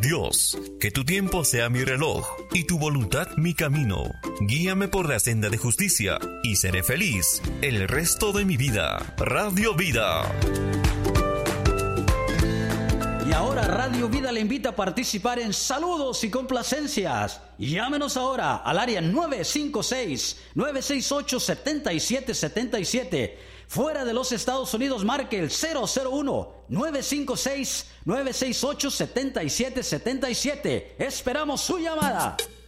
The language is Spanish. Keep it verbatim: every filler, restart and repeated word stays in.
Dios, que tu tiempo sea mi reloj y tu voluntad mi camino. Guíame por la senda de justicia y seré feliz el resto de mi vida. Radio Vida. Y ahora Radio Vida le invita a participar en saludos y complacencias. Llámenos ahora al área nueve cinco seis, nueve seis ocho, siete siete siete siete. Fuera de los Estados Unidos, marque el cero cero uno, nueve cinco seis, nueve seis ocho, siete siete siete siete. Esperamos su llamada.